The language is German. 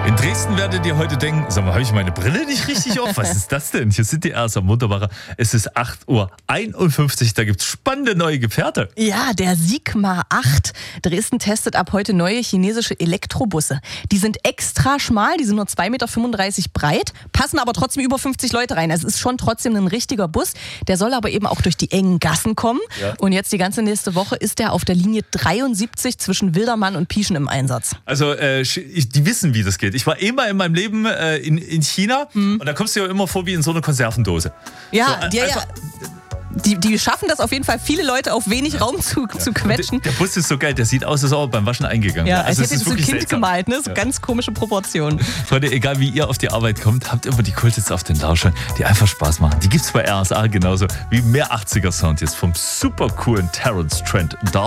In Dresden werdet ihr heute denken, sag mal, habe ich meine Brille nicht richtig auf? Was ist das denn? Hier sind die erst am Wunderbarer. Es ist 8:51 Uhr, da gibt es spannende neue Gefährte. Ja, der Sigma 8. Dresden testet ab heute neue chinesische Elektrobusse. Die sind extra schmal, die sind nur 2,35 Meter breit, passen aber trotzdem über 50 Leute rein. Also es ist schon trotzdem ein richtiger Bus. Der soll aber eben auch durch die engen Gassen kommen. Ja. Und jetzt die ganze nächste Woche ist der auf der Linie 73 zwischen Wildermann und Pieschen im Einsatz. Also die wissen, wie das geht. Ich war mal in meinem Leben in China und da kommst du ja immer vor wie in so einer Konservendose. Ja, so, Die schaffen das auf jeden Fall, viele Leute auf wenig Raum zu quetschen. Der Bus ist so geil, der sieht aus, als ob er beim Waschen eingegangen wäre. Ja, als hätte so ein Kind seltsam gemalt, ne? So ganz komische Proportionen. Freunde, egal wie ihr auf die Arbeit kommt, habt immer die Kulthits auf den Lauschern, die einfach Spaß machen. Die gibt's bei RSA genauso wie mehr 80er Sound jetzt vom super coolen Terence Trent.